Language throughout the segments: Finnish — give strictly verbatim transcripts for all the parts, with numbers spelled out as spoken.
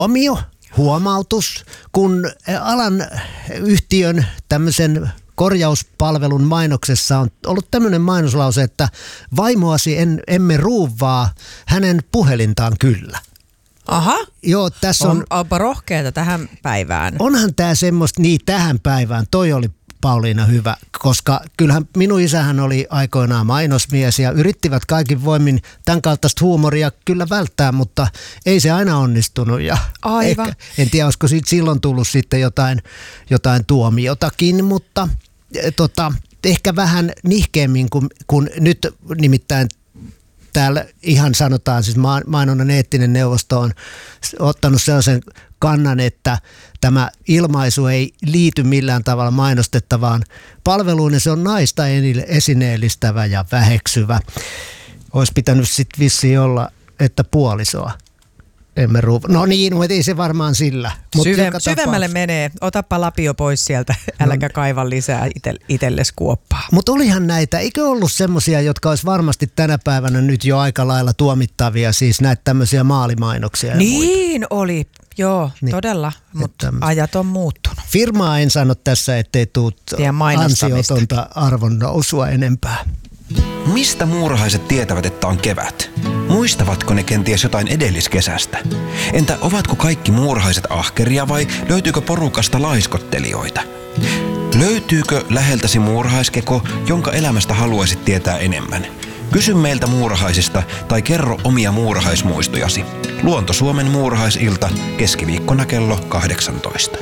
Omio huomautus, kun alan yhtiön tämmöisen korjauspalvelun mainoksessa on ollut tämmöinen mainoslause, että vaimoasi en, emme ruuvaa, hänen puhelintaan kyllä. Aha, joo, tässä on, on, onpa rohkeata tähän päivään. Onhan tämä semmoista, niin tähän päivään, toi oli Pauliina hyvä, koska kyllähän minun isähän oli aikoinaan mainosmies ja yrittivät kaikin voimin tämän kaltaista huumoria kyllä välttää, mutta ei se aina onnistunut. Ja aivan. Ehkä, en tiedä, olisiko siitä silloin tullut sitten jotain, jotain tuomiotakin, mutta tota, ehkä vähän nihkeämmin kuin, kuin nyt nimittäin täällä ihan sanotaan, siis mainonnan eettinen neuvosto on ottanut sellaisen kannan, että tämä ilmaisu ei liity millään tavalla mainostettavaan palveluun ja se on naista esineellistävä ja väheksyvä. Olisi pitänyt sitten vissiin olla, että puolisoa emme ruuva. No niin, mutta ei se varmaan sillä. Syve, syvemmälle menee. Otappa lapio pois sieltä, äläkä no. kaiva lisää ite, itelles kuoppaa. Mutta olihan näitä, eikö ollut semmoisia, jotka olisi varmasti tänä päivänä nyt jo aika lailla tuomittavia, siis näitä tämmöisiä maalimainoksia? Niin oli, joo, niin. todella, mutta ajat on muuttunut. Firmaa en sano tässä, ettei tule ansiotonta arvon nousua enempää. Mistä muurahaiset tietävät, että on kevät? Muistavatko ne kenties jotain edelliskesästä? Entä ovatko kaikki muurahaiset ahkeria vai löytyykö porukasta laiskottelijoita? Löytyykö läheltäsi muurahaiskeko, jonka elämästä haluaisit tietää enemmän? Kysy meiltä muurahaisista tai kerro omia muurahaismuistojasi. Luonto-Suomen muurahaisilta keskiviikkona kello kahdeksantoista.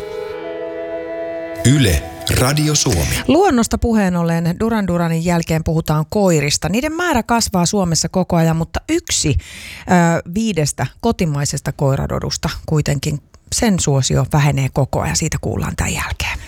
Yle Radio Suomi. Luonnosta puheen ollen Duran Duranin jälkeen puhutaan koirista. Niiden määrä kasvaa Suomessa koko ajan, mutta yksi ö, viidestä kotimaisesta koirarodusta kuitenkin sen suosio vähenee koko ajan. Siitä kuullaan tämän jälkeen.